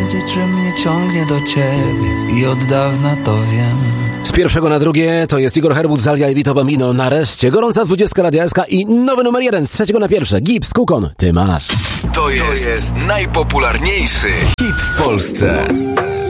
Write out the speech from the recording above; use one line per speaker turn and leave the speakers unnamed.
powiedzieć, że mnie ciągnie do ciebie i od dawna to wiem.
Z pierwszego na drugie to jest Igor Herbut, Zalia i Vito Bambino. Nareszcie gorąca 20 Radia SK i nowy numer 1 z trzeciego na pierwsze. Gibbs, Kukon, ty masz.
To jest najpopularniejszy hit w Polsce.